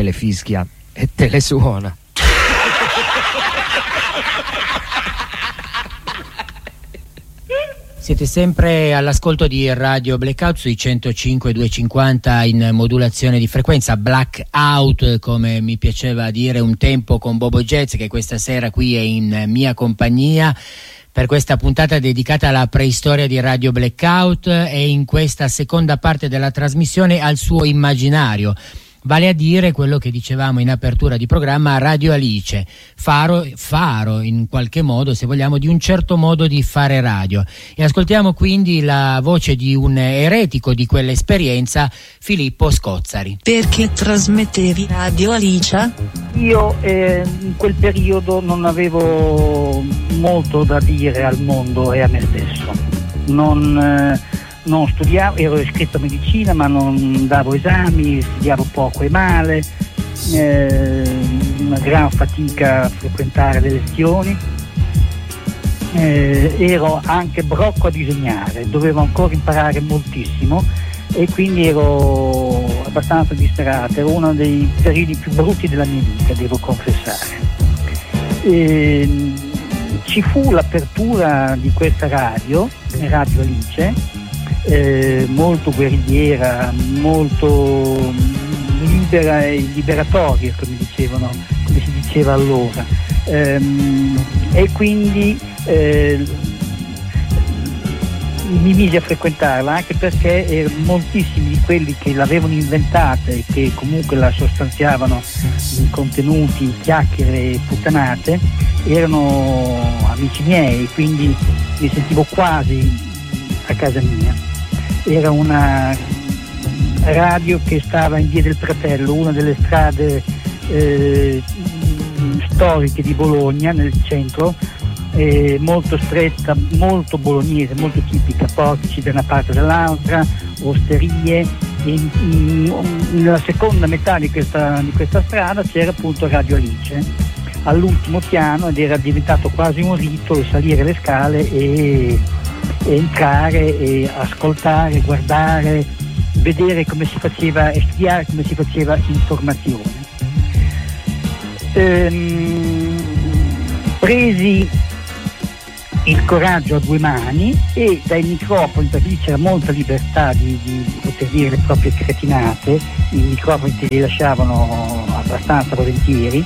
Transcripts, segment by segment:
te le fischia e te le suona. Siete sempre all'ascolto di Radio Blackout sui 105-250 in modulazione di frequenza, Blackout come mi piaceva dire un tempo con Bobo Jazz, che questa sera qui è in mia compagnia per questa puntata dedicata alla preistoria di Radio Blackout e in questa seconda parte della trasmissione al suo immaginario. Vale a dire quello che dicevamo in apertura di programma, Radio Alice, faro in qualche modo, se vogliamo, di un certo modo di fare radio. E ascoltiamo quindi la voce di un eretico di quell'esperienza, Filippo Scozzari. Perché trasmettevi Radio Alice? Io in quel periodo non avevo molto da dire al mondo e a me stesso. Non studiavo, ero iscritto a medicina ma non davo esami, studiavo poco e male, una gran fatica a frequentare le lezioni, ero anche brocco a disegnare, dovevo ancora imparare moltissimo e quindi ero abbastanza disperato, era uno dei periodi più brutti della mia vita, devo confessare. Ci fu l'apertura di questa radio Alice, molto guerrigliera, molto libera e liberatoria, come si diceva allora, e quindi mi misi a frequentarla, anche perché moltissimi di quelli che l'avevano inventata e che comunque la sostanziavano in contenuti, chiacchiere e puttanate erano amici miei, quindi mi sentivo quasi a casa mia. Era una radio che stava in Via del Pratello, una delle strade storiche di Bologna, nel centro, molto stretta, molto bolognese, molto tipica, portici da una parte e dall'altra, osterie. Nella seconda metà di questa strada c'era appunto Radio Alice, all'ultimo piano, ed era diventato quasi un rito salire le scale e entrare e ascoltare, guardare, vedere come si faceva e studiare come si faceva informazione. Presi il coraggio a due mani e dai microfoni, perché lì c'era molta libertà di poter dire le proprie cretinate, i microfoni te li lasciavano abbastanza volentieri,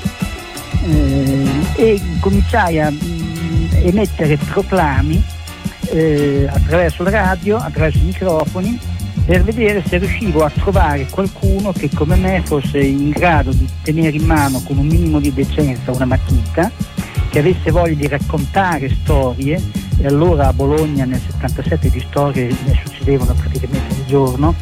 e cominciai a emettere proclami attraverso la radio, attraverso i microfoni, per vedere se riuscivo a trovare qualcuno che come me fosse in grado di tenere in mano con un minimo di decenza una matita, che avesse voglia di raccontare storie. E allora a Bologna nel 77 di storie ne succedevano praticamente ogni giorno,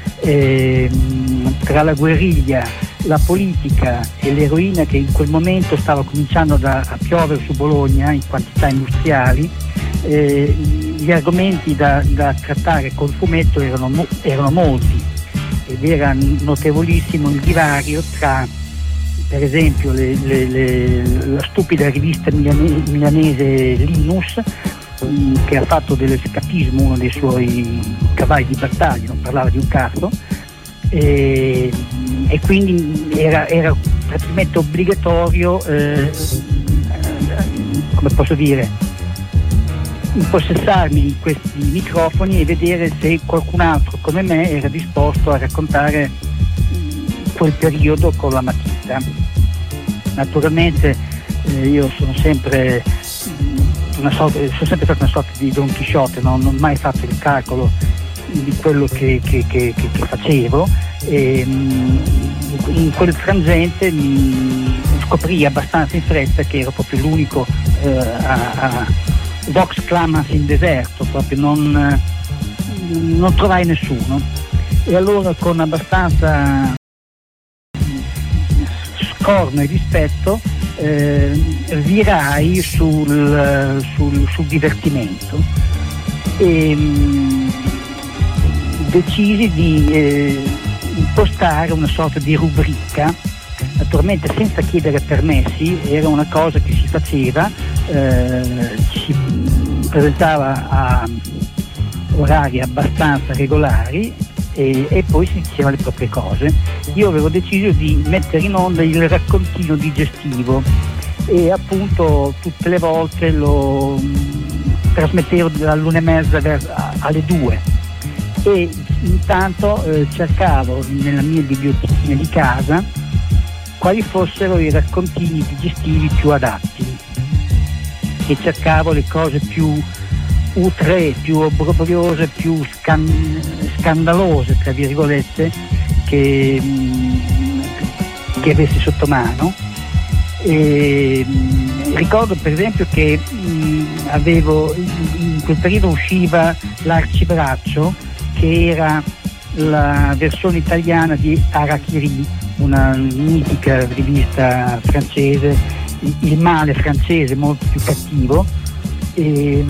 tra la guerriglia, la politica e l'eroina che in quel momento stava cominciando a piovere su Bologna in quantità industriali. Gli argomenti da trattare col fumetto erano molti, ed era notevolissimo il divario tra, per esempio, la stupida rivista milanese Linus, che ha fatto dell'escapismo uno dei suoi cavalli di battaglia, non parlava di un cazzo, e quindi era praticamente obbligatorio, come posso dire, impossessarmi di questi microfoni e vedere se qualcun altro come me era disposto a raccontare quel periodo con la matita. Naturalmente io sono sempre stato una sorta di Don Chisciotte, non ho mai fatto il calcolo di quello che facevo, e in quel frangente mi scoprì abbastanza in fretta che ero proprio l'unico a vox clamas in deserto, proprio non trovai nessuno, e allora con abbastanza scorno e rispetto virai sul divertimento e decisi di impostare una sorta di rubrica, naturalmente senza chiedere permessi. Era una cosa che si faceva, si presentava a orari abbastanza regolari e poi si diceva le proprie cose. Io avevo deciso di mettere in onda il raccontino digestivo e appunto tutte le volte lo trasmettevo dall'1:30 alle 2 e intanto cercavo nella mia bibliotechina di casa quali fossero i raccontini digestivi più adatti e cercavo le cose più outré, più obbrobriose, più scandalose tra virgolette che avessi sotto mano. E ricordo per esempio che avevo in quel periodo usciva l'Arcibraccio, che era la versione italiana di Harakiri, una mitica rivista francese, il male francese molto più cattivo, che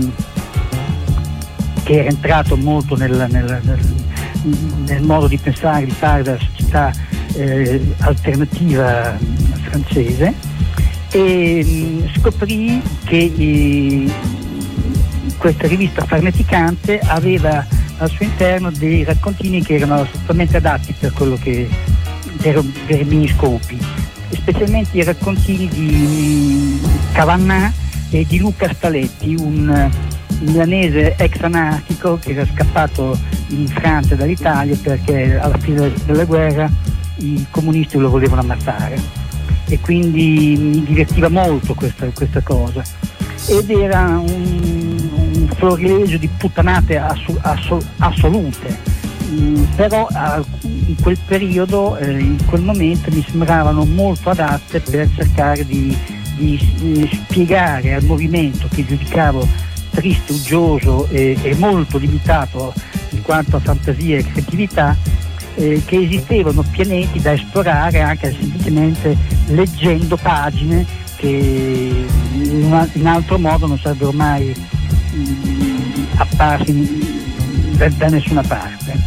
era entrato molto nel modo di pensare e di fare della società alternativa francese, e scoprì che questa rivista farneticante aveva al suo interno dei raccontini che erano assolutamente adatti per quello che per i miei scopi, specialmente i raccontini di Cavannà e di Luca Staletti, un milanese ex anarchico che era scappato in Francia dall'Italia perché alla fine della guerra i comunisti lo volevano ammazzare, e quindi mi divertiva molto questa cosa, ed era un florilegio di puttanate assolute, però in quel periodo, in quel momento mi sembravano molto adatte per cercare di spiegare al movimento, che giudicavo triste, uggioso e molto limitato in quanto a fantasia e creatività, che esistevano pianeti da esplorare anche semplicemente leggendo pagine che in altro modo non sarebbero mai apparsi da nessuna parte.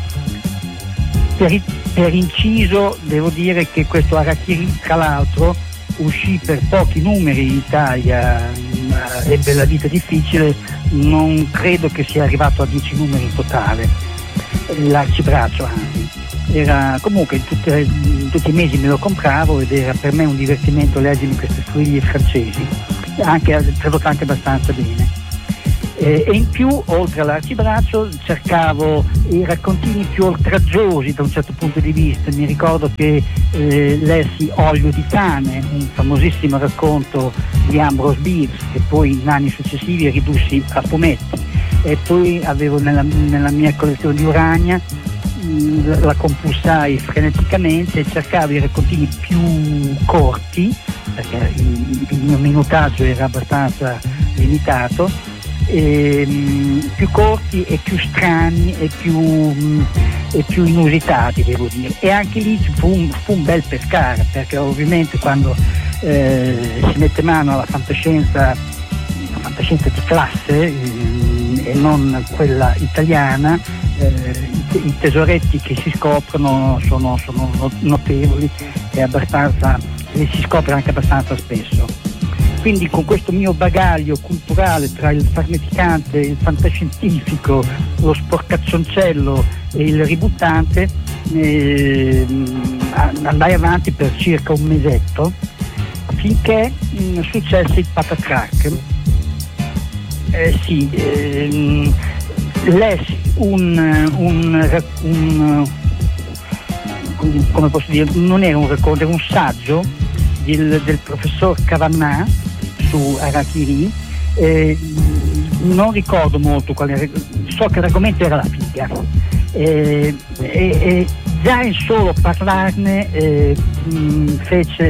Per inciso devo dire che questo Harakiri, tra l'altro, uscì per pochi numeri in Italia, ebbe la vita difficile, non credo che sia arrivato a 10 numeri in totale, l'Arcibraccio anzi. Era comunque tutti i mesi me lo compravo ed era per me un divertimento leggermi queste sfoglie francesi, tradotte anche abbastanza bene. E in più, oltre all'Arcibraccio, cercavo i raccontini più oltraggiosi da un certo punto di vista. Mi ricordo che lessi Olio di cane, un famosissimo racconto di Ambrose Bierce, che poi in anni successivi ridussi a fumetti, e poi avevo nella mia collezione di Urania, la compulsai freneticamente e cercavo i raccontini più corti, perché il mio minutaggio era abbastanza limitato, più corti e più strani e più inusitati, devo dire. E anche lì fu un bel pescare, perché ovviamente quando si mette mano alla fantascienza di classe e non quella italiana, i tesoretti che si scoprono sono notevoli e si scopre anche abbastanza spesso. Quindi con questo mio bagaglio culturale tra il farneticante, il fantascientifico, lo sporcaccioncello e il ributtante, andai avanti per circa un mesetto, finché successe il patatrac. Lessi come posso dire, non era un racconto, era un saggio del professor Cavannà su Harakiri. Non ricordo molto qual era, so che l'argomento era la figa, e già in solo parlarne fece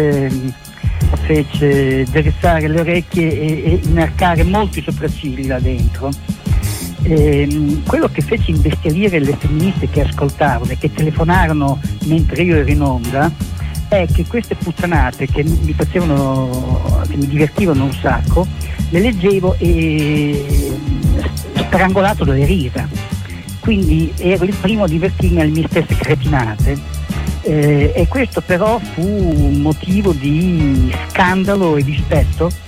drizzare le orecchie e inarcare molti sopraccigli là dentro. Quello che fece imbestialire le femministe che ascoltavano e che telefonarono mentre io ero in onda è che queste puttanate che mi divertivano un sacco, le leggevo e strangolato dalle risa, quindi ero il primo a divertirmi alle mie stesse cretinate, e questo però fu un motivo di scandalo e dispetto